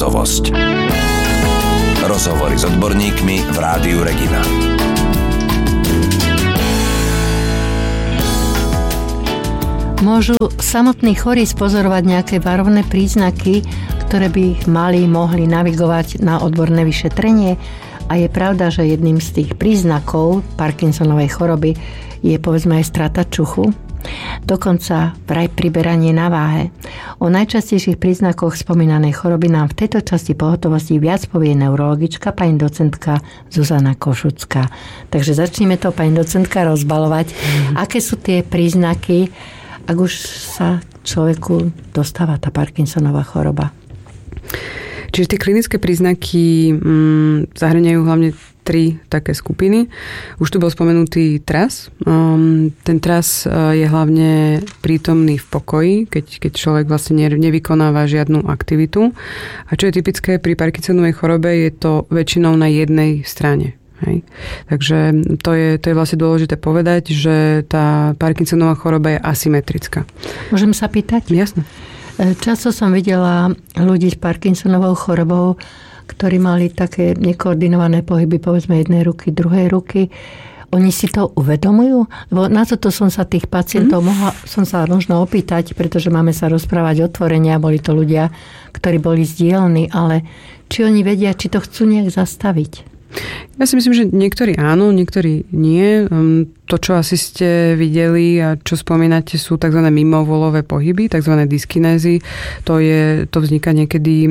hotovosť. Rozhovory s odborníkmi v Rádiu Regina. Môžu samotní chorí spozorovať nejaké varovné príznaky, ktoré by ich mohli navigovať na odborné vyšetrenie? A je pravda, že jedným z tých príznakov Parkinsonovej choroby je povedzme aj strata čuchu, dokonca vraj priberanie na váhe. O najčastejších príznakoch spomínanej choroby nám v tejto časti pohotovosti viac povie neurologička, pani docentka Zuzana Košucká. Takže začneme to, pani docentka, rozbalovať. Aké sú tie príznaky, ak už sa človeku dostáva tá Parkinsonova choroba? Čiže tie klinické príznaky zahŕňajú hlavne 3 také skupiny. Už tu bol spomenutý tras. Ten tras je hlavne prítomný v pokoji, keď človek vlastne nevykonáva žiadnu aktivitu. A čo je typické pri Parkinsonovej chorobe, je to väčšinou na jednej strane. Hej. Takže to je vlastne dôležité povedať, že tá Parkinsonová choroba je asymetrická. Môžem sa pýtať? Jasne. Často som videla ľudí s Parkinsonovou chorobou, ktorí mali také nekoordinované pohyby, povedzme jednej ruky, druhej ruky. Oni si to uvedomujú? Lebo na toto som sa tých pacientov mohla som sa možno opýtať, pretože máme sa rozprávať otvorene a boli to ľudia, ktorí boli zdielni, ale či oni vedia, či to chcú nejak zastaviť? Ja si myslím, že niektorí áno, niektorí nie. To, čo asi ste videli a čo spomínate, sú tzv. Mimovolové pohyby, tzv. Dyskinézy. To vzniká niekedy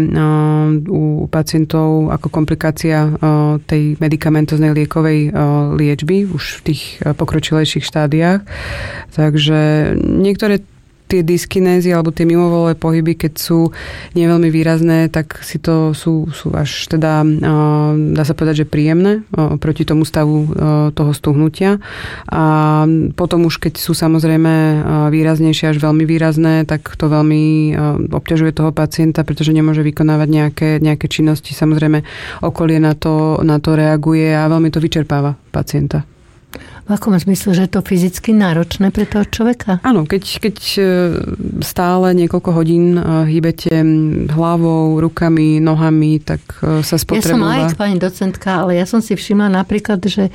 u pacientov ako komplikácia tej medikamentoznej liekovej liečby už v tých pokročilejších štádiách. Takže niektoré tie dyskinézy alebo tie mimovolové pohyby, keď sú neveľmi výrazné, tak si to sú až teda, dá sa povedať, že príjemné proti tomu stavu toho stuhnutia. A potom už, keď sú samozrejme výraznejšie až veľmi výrazné, tak to veľmi obťažuje toho pacienta, pretože nemôže vykonávať nejaké činnosti. Samozrejme, okolie na to reaguje a veľmi to vyčerpáva pacienta. V akom zmysle, že je to fyzicky náročné pre toho človeka? Áno, keď stále niekoľko hodín hýbete hlavou, rukami, nohami, tak sa spotrebuje. Ja som laik, pani docentka, ale ja som si všimla napríklad, že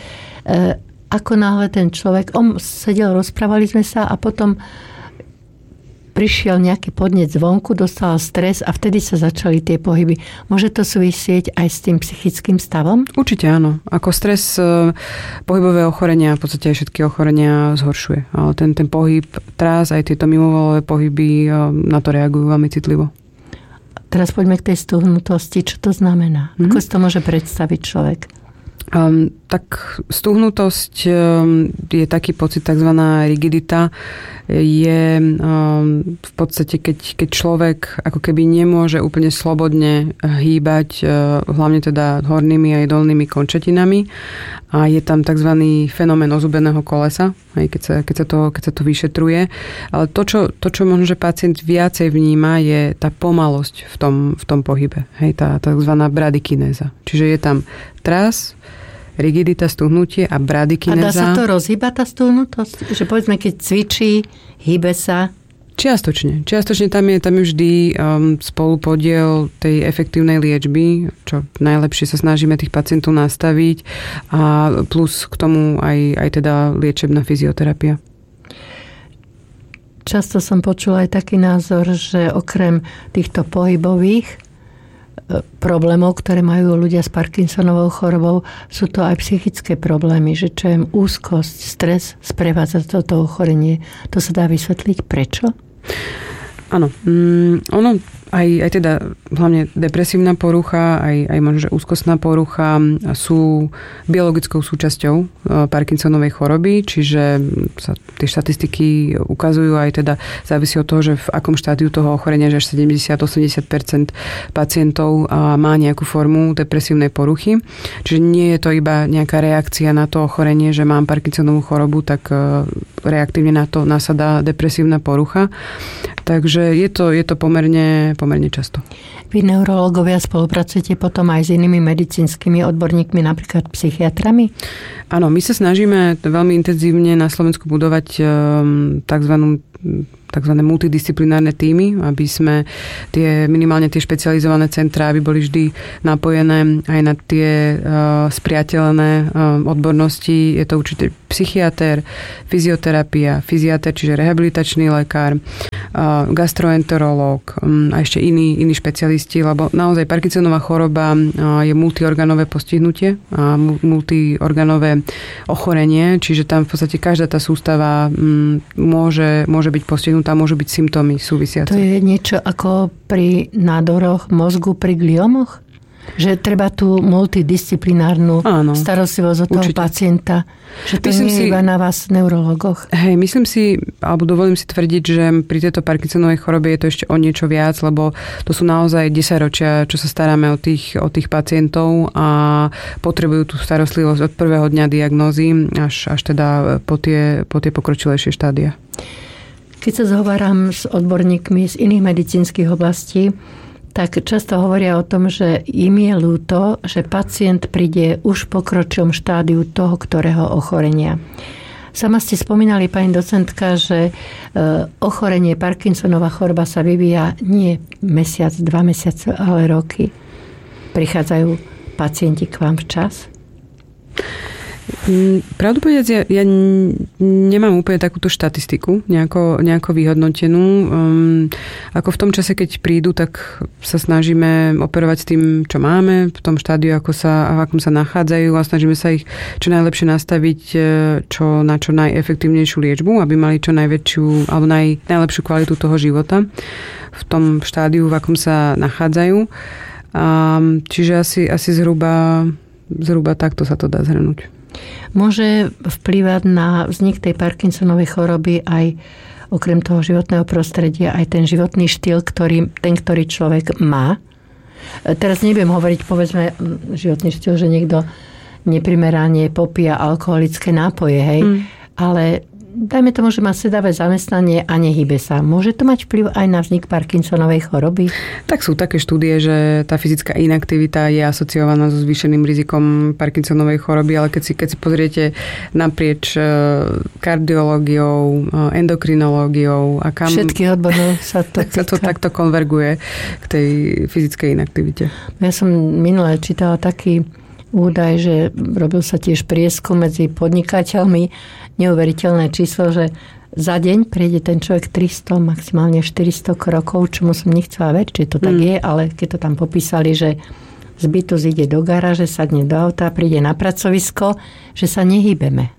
ako náhle ten človek, on sedel, rozprávali sme sa a potom prišiel nejaký podnet zvonku, dostal stres a vtedy sa začali tie pohyby. Môže to súvisieť aj s tým psychickým stavom? Určite áno. Ako stres pohybové ochorenia, v podstate aj všetky ochorenia zhoršuje. Ale ten pohyb, trás, aj tieto mimovolové pohyby na to reagujú veľmi citlivo. Teraz poďme k tej stuhnutosti. Čo to znamená? Ako si to môže predstaviť človek? Tak stuhnutosť je taký pocit, takzvaná rigidita, je v podstate, keď človek ako keby nemôže úplne slobodne hýbať, hlavne teda hornými aj dolnými končatinami, a je tam takzvaný fenomén ozubeného kolesa, keď sa to vyšetruje. Ale to, čo možno, že pacient viacej vníma, je tá pomalosť v tom pohybe. Tá takzvaná bradykinéza. Čiže je tam trás, rigidita, stuhnutie a bradykinéza. A dá sa to rozhýbať, tá stuhnutosť? Že povedzme, keď cvičí, hýbe sa? Čiastočne tam je vždy spolupodiel tej efektívnej liečby, čo najlepšie sa snažíme tých pacientov nastaviť, a plus k tomu aj teda liečebná fyzioterapia. Často som počula aj taký názor, že okrem týchto pohybových problémov, ktoré majú ľudia s Parkinsonovou chorobou, sú to aj psychické problémy, že čo je úzkosť, stres sprevádza toto ochorenie. To sa dá vysvetliť prečo? Áno. Ono aj teda hlavne depresívna porucha, aj možno, že úzkostná porucha sú biologickou súčasťou Parkinsonovej choroby, čiže sa tie štatistiky ukazujú, aj teda závisí od toho, že v akom štádiu toho ochorenia, že až 70-80% pacientov má nejakú formu depresívnej poruchy. Čiže nie je to iba nejaká reakcia na to ochorenie, že mám Parkinsonovú chorobu, tak reaktívne na to nasadá depresívna porucha. Takže je to pomerne často. Vy neurológovia spolupracujete potom aj s inými medicínskymi odborníkmi, napríklad psychiatrami? Áno, my sa snažíme veľmi intenzívne na Slovensku budovať takzvanú tzv. Multidisciplinárne tímy, aby sme minimálne tie špecializované centrá, aby boli vždy napojené aj na tie spriateľné odbornosti. Je to určite psychiater, fyzioterapia, fyziater, čiže rehabilitačný lekár, gastroenterológ a ešte iní špecialisti, lebo naozaj Parkinsonová choroba je multiorganové postihnutie a multiorganové ochorenie, čiže tam v podstate každá tá sústava môže byť postihnutá, môžu byť symptómy súvisiace. To je niečo ako pri nádoroch mozgu, pri gliomoch? Že treba tú multidisciplinárnu starostlivosť od toho pacienta. Že to nie je iba na vás, neurologoch. Hej, myslím si, alebo dovolím si tvrdiť, že pri tejto Parkinsonovej chorobe je to ešte o niečo viac, lebo to sú naozaj 10 ročia, čo sa staráme o tých pacientov a potrebujú tú starostlivosť od prvého dňa diagnózy až teda po tie pokročilejšie štádia. Keď sa zhováram s odborníkmi z iných medicínskych oblastí, tak často hovoria o tom, že im je ľúto, že pacient príde už v pokročilom štádiu toho, ktorého ochorenia. Sama ste spomínali, pani docentka, že ochorenie Parkinsonova choroba sa vyvíja nie mesiac, 2 mesiace, ale roky. Prichádzajú pacienti k vám včas? Pravdu povedať, ja nemám úplne takúto štatistiku nejako vyhodnotenú. Ako v tom čase, keď prídu, tak sa snažíme operovať s tým, čo máme, v tom štádiu, v akom sa nachádzajú a snažíme sa ich čo najlepšie nastaviť na čo najefektívnejšiu liečbu, aby mali čo najväčšiu alebo najlepšiu kvalitu toho života v tom štádiu, v akom sa nachádzajú. Čiže asi zhruba takto sa to dá zhrnúť. Môže vplývať na vznik tej Parkinsonovej choroby aj okrem toho životného prostredia aj ten životný štýl, ktorý človek má. Teraz nebudem hovoriť, povedzme, životný štýl, že niekto neprimerane popíja alkoholické nápoje, hej, ale dajme tomu, že má sedavé zamestnanie a nehybe sa. Môže to mať vplyv aj na vznik Parkinsonovej choroby? Tak sú také štúdie, že tá fyzická inaktivita je asociovaná so zvýšeným rizikom Parkinsonovej choroby, ale keď si pozriete naprieč kardiológiou, endokrinológiou a kam... Všetkých odborov sa to týka. To takto konverguje k tej fyzickej inaktivite. Ja som minule čítala taký údaj, že robil sa tiež prieskum medzi podnikateľmi, neuveriteľné číslo, že za deň prejde ten človek 300, maximálne 400 krokov, čomu som nechcela veriť, či to tak je, ale keď to tam popísali, že z bytu ide do garáže, sadne do auta, príde na pracovisko, že sa nehýbeme.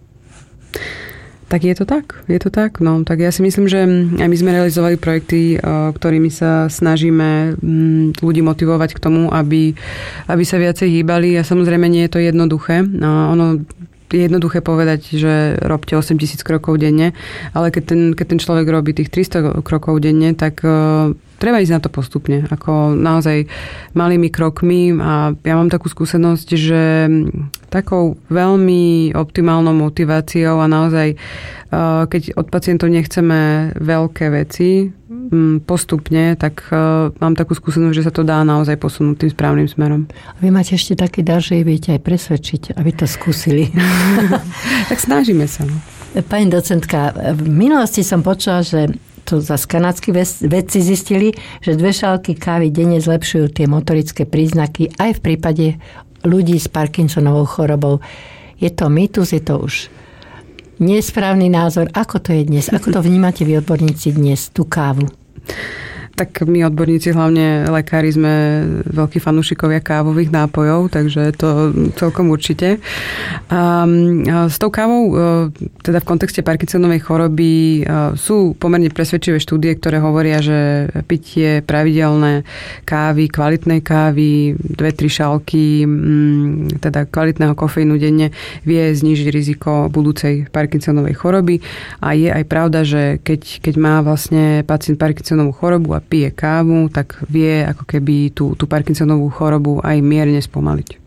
Tak je to tak. No, tak ja si myslím, že aj my sme realizovali projekty, ktorými sa snažíme ľudí motivovať k tomu, aby sa viacej hýbali a samozrejme nie je to jednoduché. Ono je jednoduché povedať, že robte 8 000 krokov denne, ale keď ten človek robí tých 300 krokov denne, tak treba ísť na to postupne, ako naozaj malými krokmi a ja mám takú skúsenosť, že takou veľmi optimálnou motiváciou a naozaj, keď od pacientov nechceme veľké veci postupne, tak mám takú skúsenosť, že sa to dá naozaj posunúť tým správnym smerom. A vy máte ešte taký dar, že ich viete aj presvedčiť, aby to skúsili. Tak snažíme sa. Pani docentka, v minulosti som počula, že to zase kanadskí vedci zistili, že 2 šálky kávy denne zlepšujú tie motorické príznaky aj v prípade ľudí s Parkinsonovou chorobou. Je to mýtus, je to už nesprávny názor. Ako to je dnes? Ako to vnímate vy odborníci dnes, tú kávu? Tak my odborníci, hlavne lekári, sme veľkí fanúšikovia kávových nápojov, takže to celkom určite. S tou kávou, teda v kontexte Parkinsonovej choroby, sú pomerne presvedčivé štúdie, ktoré hovoria, že pitie pravidelné kávy, kvalitnej kávy, 2-3 šálky, teda kvalitného kofeínu denne vie znížiť riziko budúcej Parkinsonovej choroby. A je aj pravda, že keď má vlastne pacient Parkinsonovú chorobu a pije kávu, tak vie ako keby tú Parkinsonovú chorobu aj mierne spomaliť.